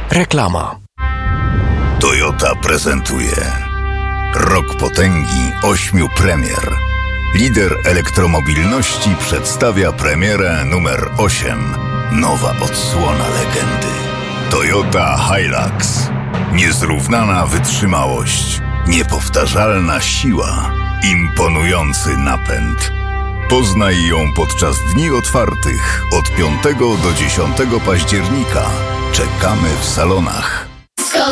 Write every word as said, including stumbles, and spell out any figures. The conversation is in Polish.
Reklama. Toyota prezentuje Rok potęgi ośmiu premier. Lider elektromobilności przedstawia premierę numer osiem. Nowa odsłona legendy. Toyota Hilux. Niezrównana wytrzymałość, niepowtarzalna siła, imponujący napęd. Poznaj ją podczas dni otwartych od piątego do dziesiątego października. Czekamy w salonach.